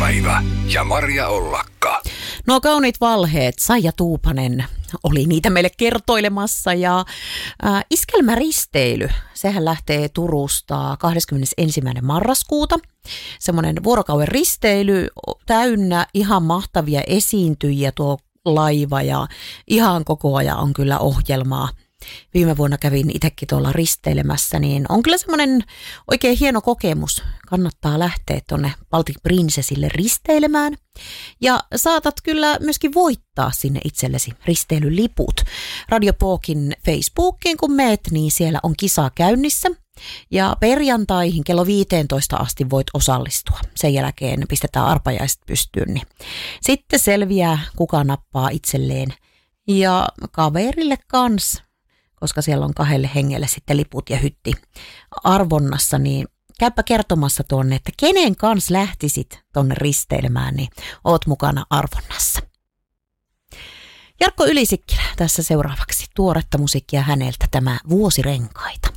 Iltapäivä ja Maria Ollakka. Nuo kauniit valheet, Saija Tuupanen oli niitä meille kertoilemassa ja iskelmäristeily, sehän lähtee Turusta 21. marraskuuta. Semmoinen vuorokauden risteily täynnä ihan mahtavia esiintyjiä tuo laiva ja ihan koko ajan on kyllä ohjelmaa. Viime vuonna kävin itsekin tuolla risteilemässä, niin on kyllä semmoinen oikein hieno kokemus. Kannattaa lähteä tuonne Baltic Princessille risteilemään. Ja saatat kyllä myöskin voittaa sinne itsellesi risteilyliput. Radio Pookin Facebookiin kun meet, niin siellä on kisa käynnissä. Ja perjantaihin kello 15 asti voit osallistua. Sen jälkeen pistetään arpajaiset pystyyn. Niin sitten selviää, kuka nappaa itselleen ja kaverille kans. Koska siellä on 2 hengelle sitten liput ja hytti arvonnassa, niin käypä kertomassa tuonne, että kenen kanssa lähtisit tuonne risteilemään, niin oot mukana arvonnassa. Jarkko Ylisikkilä tässä seuraavaksi, tuoretta musiikkia häneltä, tämä Vuosirenkaita.